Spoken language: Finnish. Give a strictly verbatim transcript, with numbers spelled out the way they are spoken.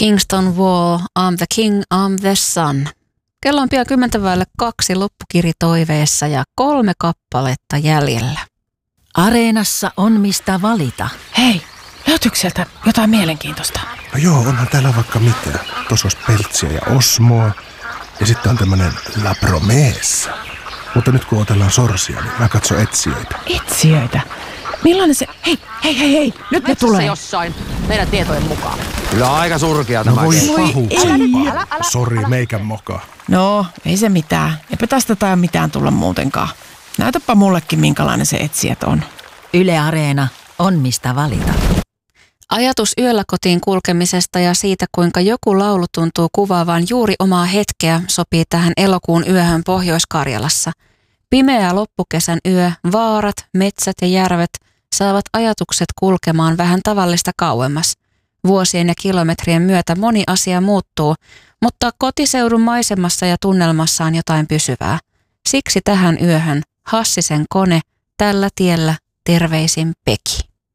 Kingston Wall, I'm the king, I'm the sun. Kello on pian kymmentä vaille kaksi loppukiri toiveessa ja kolme kappaletta jäljellä. Areenassa on mistä valita. Hei, löytyykö sieltä jotain mielenkiintoista? No joo, onhan täällä vaikka mitä. Tuossa olisi Peltsiä ja Osmoa. Ja sitten on tämmönen La Promessa. Mutta nyt kun otellaan sorsia, niin mä katson etsijöitä. Etsijöitä? Millainen se... Hei, hei, hei, hei! Nyt ne tulee! Jossain meidän tietojen mukaan. Kyllä aika surkea No tämä. voi Voi pahuksempaa. Sori, meikän moka. No, ei se mitään. Eipä tästä tai mitään tulla muutenkaan. Näytäpä mullekin, minkälainen se etsijät on. Yle Areena on mistä valita. Ajatus yöllä kotiin kulkemisesta ja siitä, kuinka joku laulu tuntuu kuvaavan juuri omaa hetkeä, sopii tähän elokuun yöhön Pohjois-Karjalassa. Pimeä loppukesän yö, vaarat, metsät ja järvet saavat ajatukset kulkemaan vähän tavallista kauemmas. Vuosien ja kilometrien myötä moni asia muuttuu, mutta kotiseudun maisemassa ja tunnelmassa on jotain pysyvää. Siksi tähän yöhön Hassisen kone, tällä tiellä, terveisin Peki.